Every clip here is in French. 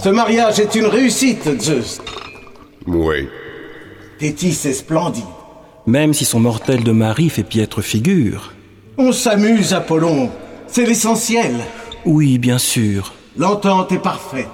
Ce mariage est une réussite, Zeus. Oui. Thétis est splendide. Même si son mortel de mari fait piètre figure. On s'amuse, Apollon. C'est l'essentiel. Oui, bien sûr. L'entente est parfaite.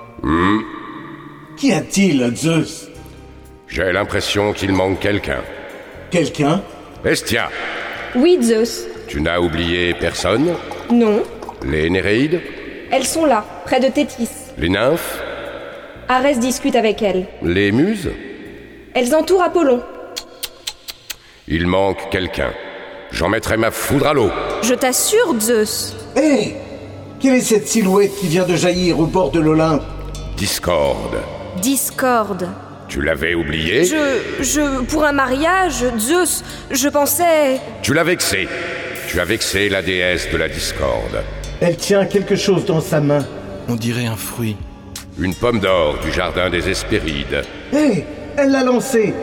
Qu'y a-t-il, Zeus? J'ai l'impression qu'il manque quelqu'un. Quelqu'un? Hestia, Oui, Zeus. tu n'as oublié personne? Non. Les Néréides? Elles sont là, près de Thétis. Les nymphes? Arès discute avec elles. Les muses? Elles entourent Apollon. Il manque quelqu'un. J'en mettrai ma foudre à l'eau. Je t'assure, Zeus. Hé! Quelle est cette silhouette qui vient de jaillir au bord de l'Olympe? Discorde. Discorde. Tu l'avais oublié? Pour un mariage, Zeus, je pensais... Tu l'as vexé. Tu as vexé la déesse de la discorde. Elle tient quelque chose dans sa main. On dirait un fruit. Une pomme d'or du jardin des Hespérides. Hé! Elle l'a lancée!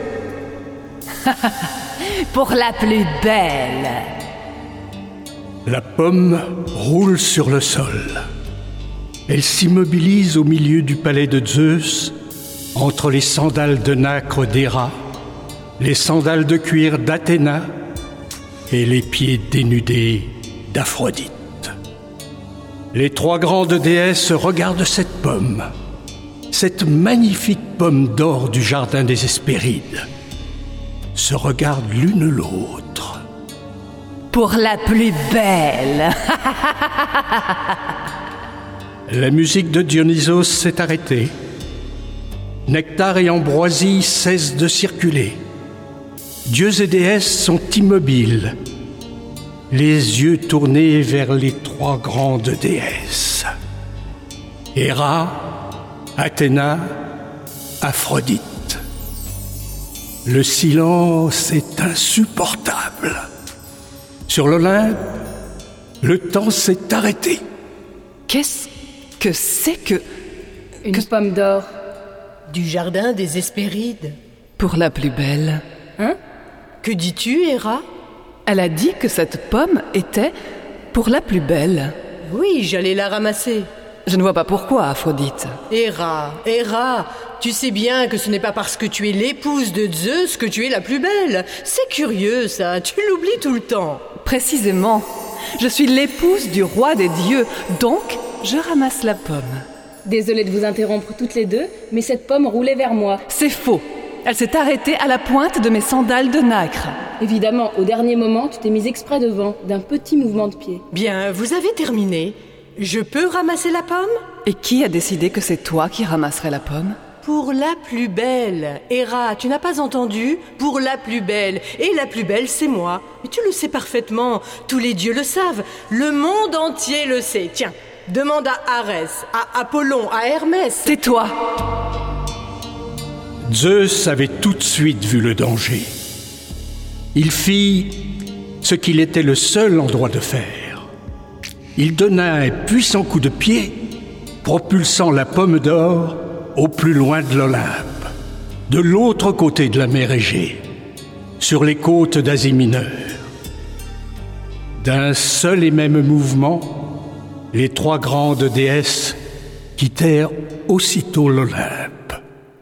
Pour la plus belle. La pomme roule sur le sol. Elle s'immobilise au milieu du palais de Zeus, entre les sandales de nacre d'Héra, les sandales de cuir d'Athéna et les pieds dénudés d'Aphrodite. Les trois grandes déesses regardent cette pomme, cette magnifique pomme d'or du jardin des Hespérides, se regardent l'une l'autre. Pour la plus belle. La musique de Dionysos s'est arrêtée. Nectar et ambroisie cessent de circuler. Dieux et déesses sont immobiles, les yeux tournés vers les trois grandes déesses. Héra, Athéna, Aphrodite. Le silence est insupportable. Sur l'Olympe, le temps s'est arrêté. Qu'est-ce que c'est que... Une pomme d'or. Du jardin des Hespérides. Pour la plus belle. Hein? Que dis-tu, Héra? Elle a dit que cette pomme était pour la plus belle. Oui, j'allais la ramasser. Je ne vois pas pourquoi, Aphrodite. Héra, tu sais bien que ce n'est pas parce que tu es l'épouse de Zeus que tu es la plus belle. C'est curieux, ça, tu l'oublies tout le temps. Précisément, je suis l'épouse du roi des dieux, donc je ramasse la pomme. Désolée de vous interrompre toutes les deux, mais cette pomme roulait vers moi. C'est faux. Elle s'est arrêtée à la pointe de mes sandales de nacre. Évidemment, au dernier moment, tu t'es mise exprès devant, d'un petit mouvement de pied. Bien, vous avez terminé. Je peux ramasser la pomme? Et qui a décidé que c'est toi qui ramasserais la pomme? Pour la plus belle. Héra, tu n'as pas entendu? Pour la plus belle. Et la plus belle, c'est moi. Mais tu le sais parfaitement. Tous les dieux le savent. Le monde entier le sait. Tiens, demande à Arès, à Apollon, à Hermès. Tais-toi! Zeus avait tout de suite vu le danger. Il fit ce qu'il était le seul en droit de faire. Il donna un puissant coup de pied, propulsant la pomme d'or au plus loin de l'Olympe, de l'autre côté de la mer Égée, sur les côtes d'Asie mineure. D'un seul et même mouvement, les trois grandes déesses quittèrent aussitôt l'Olympe.